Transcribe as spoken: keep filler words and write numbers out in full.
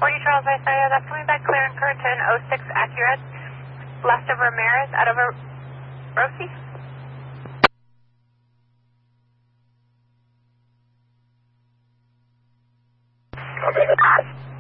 forty Charles Isaiah, that's coming back clear in Curtin, oh six accurate, left of Ramirez, out of Rossi. Copy.